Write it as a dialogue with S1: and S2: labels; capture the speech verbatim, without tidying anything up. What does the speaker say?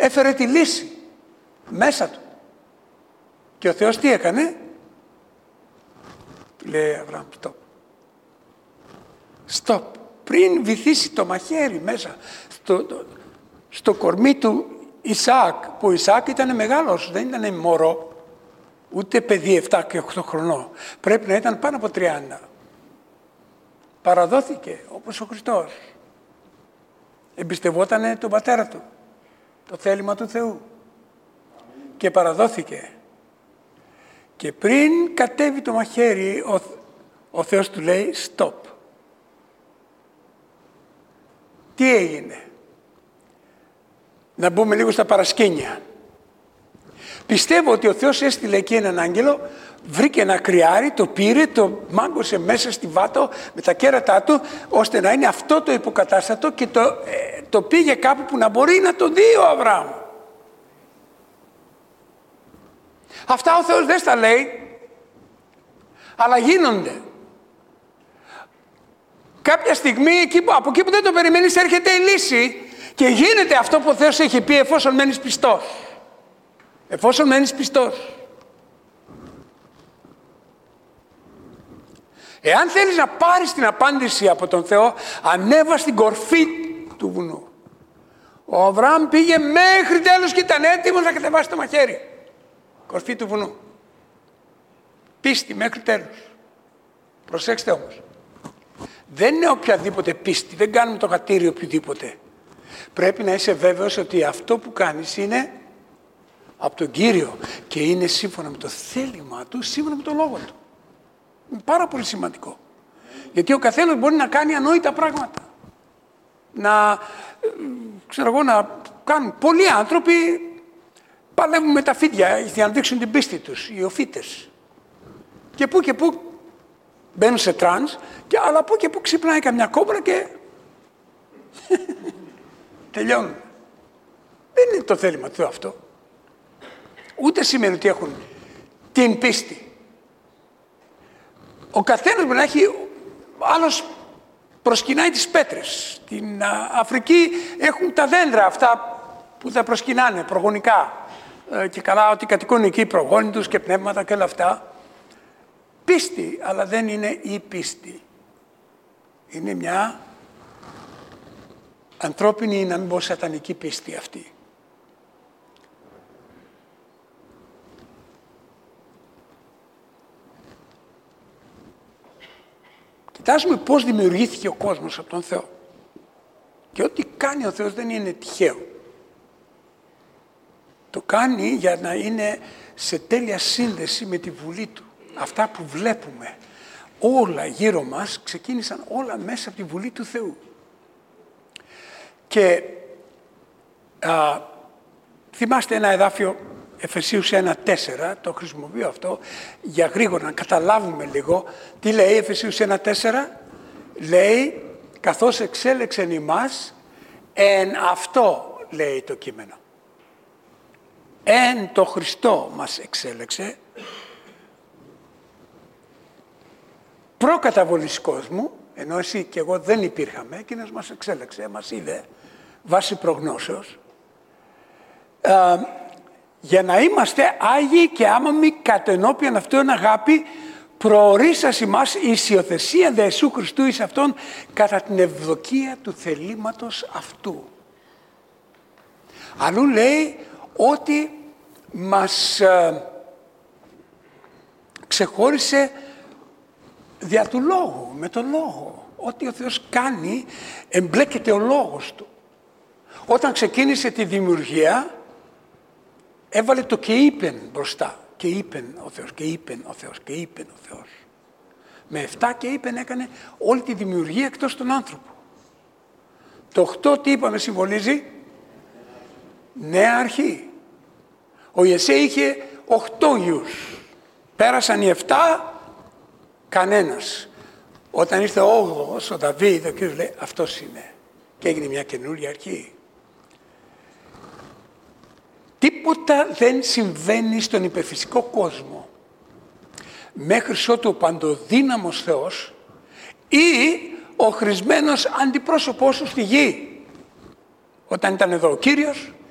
S1: έφερε τη λύση μέσα του. Και ο Θεός τι έκανε? Του λέει Αβραάμ, stop. Stop. Πριν βυθίσει το μαχαίρι μέσα στο, το, στο κορμί του Ισαάκ, που ο Ισαάκ ήταν μεγάλος, δεν ήταν μωρό, ούτε παιδί επτά και οκτώ χρονών. Πρέπει να ήταν πάνω από τριάντα. Παραδόθηκε όπως ο Χριστός. Εμπιστευότανε τον πατέρα του, το θέλημα του Θεού. Και παραδόθηκε. Και πριν κατέβει το μαχαίρι, ο, ο Θεός του λέει stop. Τι έγινε? Να μπούμε λίγο στα παρασκήνια. Πιστεύω ότι ο Θεός έστειλε εκεί έναν άγγελο, βρήκε ένα κρυάρι, το πήρε, το μάγκωσε μέσα στη βάτο με τα κέρατά του, ώστε να είναι αυτό το υποκατάστατο και το, ε, το πήγε κάπου που να μπορεί να το δει ο Αβραάμ. Αυτά ο Θεός δεν στα λέει, αλλά γίνονται. Κάποια στιγμή, εκεί που, από εκεί που δεν το περιμένεις, έρχεται η λύση και γίνεται αυτό που ο Θεός έχει πει, εφόσον μένεις πιστός. Εφόσον μένεις πιστός. Εάν θέλεις να πάρεις την απάντηση από τον Θεό, ανέβα στην κορφή του βουνού. Ο Αβραάμ πήγε μέχρι τέλος και ήταν έτοιμος να κατεβάσει το μαχαίρι. Κορφή του βουνού. Πίστη μέχρι τέλος. Προσέξτε όμως. Δεν είναι οποιαδήποτε πίστη. Δεν κάνουμε το χατήρι οποιοδήποτε. Πρέπει να είσαι βέβαιος ότι αυτό που κάνεις είναι από τον Κύριο και είναι σύμφωνα με το θέλημα του, σύμφωνα με το λόγο του. Είναι πάρα πολύ σημαντικό. Γιατί ο καθένας μπορεί να κάνει ανόητα πράγματα. Να, ξέρω εγώ, να κάνουν. Πολλοί άνθρωποι παλεύουν με τα φίδια για να δείξουν την πίστη τους, οι οφείτες. Και πού και πού μπαίνουν σε τρανς, και, αλλά πού και πού ξυπνάει καμιά κόμπρα και τελειώνουν. Δεν είναι το θέλημα του αυτό. Ούτε σημαίνει ότι έχουν την πίστη. Ο καθένας μπορεί να έχει, άλλος προσκυνάει τις πέτρες. Στην Αφρική έχουν τα δέντρα αυτά που τα προσκυνάνε προγονικά. Και καλά ότι κατοικούν εκεί οι προγόνοι τους και πνεύματα και όλα αυτά. Πίστη, αλλά δεν είναι η πίστη. Είναι μια ανθρώπινη, να μην πω σατανική πίστη αυτή. Κοιτάζουμε πώς δημιουργήθηκε ο κόσμος από τον Θεό. Και ό,τι κάνει ο Θεός δεν είναι τυχαίο. Το κάνει για να είναι σε τέλεια σύνδεση με τη βουλή του. Αυτά που βλέπουμε όλα γύρω μας ξεκίνησαν όλα μέσα από τη βουλή του Θεού. Και α, θυμάστε ένα εδάφιο Εφεσίους ένα τέσσερα, το χρησιμοποιώ αυτό για γρήγορα να καταλάβουμε λίγο τι λέει Εφεσίους ένα τέσσερα. Λέει, καθώς εξέλεξεν ημάς, εν αυτό λέει το κείμενο. Εν το Χριστό μας εξέλεξε, προκαταβολής κόσμου, ενώ εσύ και εγώ δεν υπήρχαμε, εκείνος μας εξέλεξε, μας είδε, βάσει προγνώσεως, ε, για να είμαστε άγιοι και άμαμοι κατ' ενώπιον αυτού εν αγάπη, προορίσας ημάς η ισιοθεσία δε Ιησού Χριστού εις αυτόν κατά την ευδοκία του θελήματος αυτού. Αλλού λέει ότι μας ε, ξεχώρισε δια του λόγου, με τον λόγο. Ό,τι ο Θεός κάνει, εμπλέκεται ο λόγος του. Όταν ξεκίνησε τη δημιουργία, έβαλε το και είπεν μπροστά. Και είπεν ο Θεός, και είπεν ο Θεός, και είπεν ο Θεός. Με εφτά και είπεν έκανε όλη τη δημιουργία εκτός τον άνθρωπο. Το οκτώ τι είπαμε συμβολίζει? Νέα αρχή. Ο Ιεσέ είχε οκτώ γιους. Πέρασαν οι εφτά, κανένας. Όταν ήρθε ο όγδοος, ο Δαβίδ, ο κύριος λέει αυτός είναι. Και έγινε μια καινούργια αρχή. Τίποτα δεν συμβαίνει στον υπερφυσικό κόσμο μέχρι ότου ο παντοδύναμος Θεός ή ο χρησμένος αντιπρόσωπός σου στη γη. Όταν ήταν εδώ ο Κύριος,